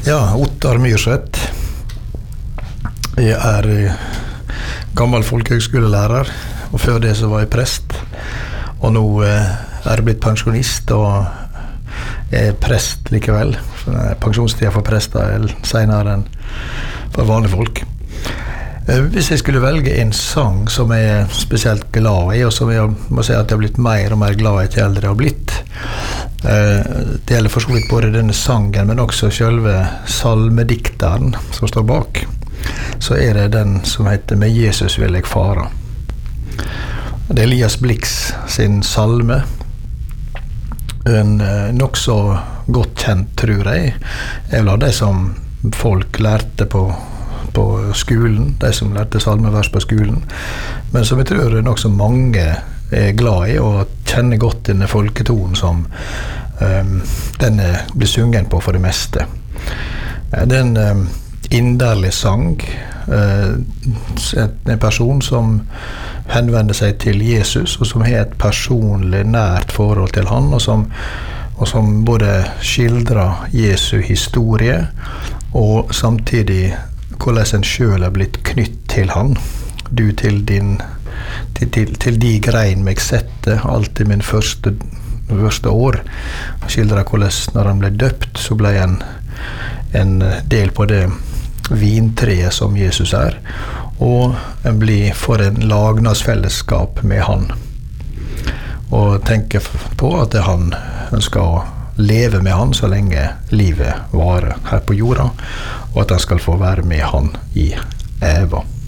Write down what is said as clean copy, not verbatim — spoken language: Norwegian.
Ja, Ottar Myrseth. Jeg gammel folkehøgskolelærer, og før det så var jeg prest. Og nå jeg blitt pensjonist, og jeg prest likevel. Pensjonstiden for prester senere enn for vanlige folk. Hvis jeg skulle velge en sang som jeg er spesielt glad i, og som jeg må si at jeg har blitt mer og mer glad i til eldre jeg har blitt, det gjelder for så vidt både denne sangen, men også selve salmedikteren som står bak, så det den som heter «Med Jesus vil jeg fara». Det Elias Blix sin salme, en nok så godt kjent, tror jeg, vel av det som folk lærte på skolen, de som lærte salmevers på skolen, men som jeg tror nok så mange glad i og kjenner godt denne folketonen som denne blir sungen på for det meste. Det en inderlig sang, en person som henvender seg til Jesus, og som har et personlig nært forhold til han, og som både skildrer Jesu historie, og samtidig hvordan en selv blitt knytt til han. Du til de grein meg sette, alt i min første år. Skildrer hvordan når han ble døpt, så ble en del på det vintreet som Jesus og en blir for en lagnadsfellesskap med han. Og tenker på at han ønsker å leve med han så lenge livet varer her på jorda, og at han skal få være med han i eva.